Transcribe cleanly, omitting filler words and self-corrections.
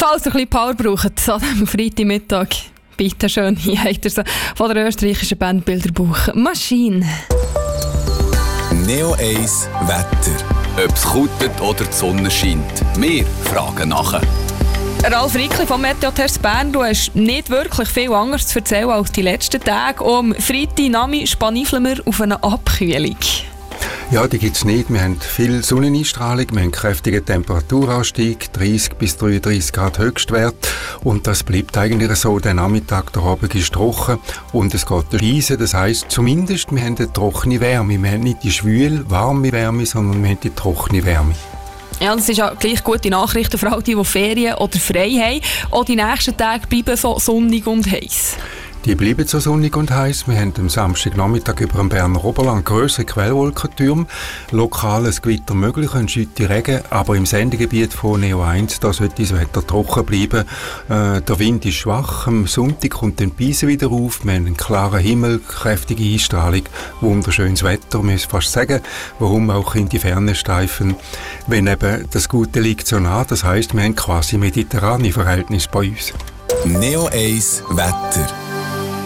Falls ihr ein bisschen Power braucht, an diesem Freitagmittag, bitte schön, hier habt ihr sie von der österreichischen Band Bilderbuch Maschine. Neo 1 Wetter. Ob es kutet oder die Sonne scheint. Wir fragen nachher. Ralf Rickli vom Meteotest Bern, du hast nicht wirklich viel anderes zu erzählen als die letzten Tage. Am Freitagnachmittag spanifeln wir auf eine Abkühlung. Ja, die gibt es nicht. Wir haben viel Sonneneinstrahlung, wir haben kräftigen Temperaturanstieg, 30 bis 33 Grad Höchstwert. Und das bleibt eigentlich so. Der Nachmittag, der Abend ist trocken und es geht reisen. Das heisst, zumindest wir haben eine trockene Wärme. Wir haben nicht die schwül, warme Wärme, sondern wir haben die trockene Wärme. Ja, das ist ja gleich gute Nachrichten für all die Ferien oder frei haben. Auch die nächsten Tage bleiben so sonnig und heiß. Die bleiben so sonnig und heiß. Wir haben am Samstagnachmittag über dem Berner Oberland grössere Quellwolkentürme. Lokales Gewitter möglich, ein Schütte Regen, aber im Sendegebiet von Neo 1, da sollte das Wetter trocken bleiben. Der Wind ist schwach, am Sonntag kommt dann die Beise wieder auf. Wir haben einen klaren Himmel, kräftige Einstrahlung, wunderschönes Wetter. Man muss fast sagen, warum auch in die Ferne steifen, wenn eben das Gute liegt so nah. Das heisst, wir haben quasi mediterrane Verhältnisse bei uns. Neo 1 Wetter.